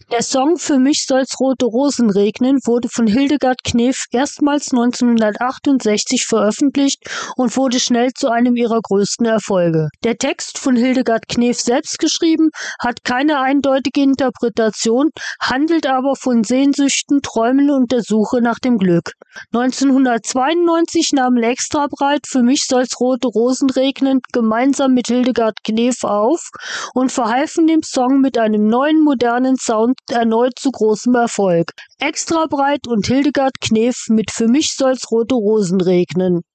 Der Song »Für mich soll's rote Rosen regnen« wurde von Hildegard Knef erstmals 1968 veröffentlicht und wurde schnell zu einem ihrer größten Erfolge. Der Text, von Hildegard Knef selbst geschrieben, hat keine eindeutige Interpretation, handelt aber von Sehnsüchten, Träumen und der Suche nach dem Glück. 1992 nahm Extrabreit »Für mich soll's rote Rosen regnen« gemeinsam mit Hildegard Knef auf und verhalfen dem Song mit einem neuen, modernen Sound erneut zu großem Erfolg. Extrabreit und Hildegard Knef mit »Für mich soll's rote Rosen regnen«.